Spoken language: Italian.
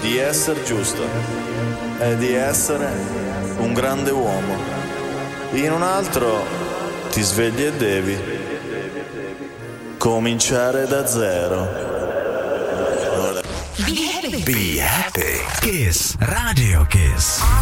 di essere giusto e di essere un grande uomo. In un altro ti svegli e devi cominciare da zero. Be happy. Kiss. Radio Kiss.